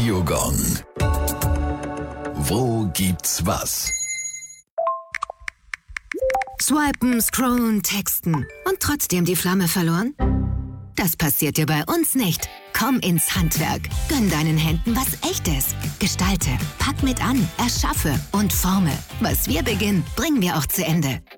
Radiogong. Wo gibt's was? Swipen, scrollen, texten und trotzdem die Flamme verloren? Das passiert dir bei uns nicht. Komm ins Handwerk. Gönn deinen Händen was Echtes. Gestalte, pack mit an, erschaffe und forme. Was wir beginnen, bringen wir auch zu Ende.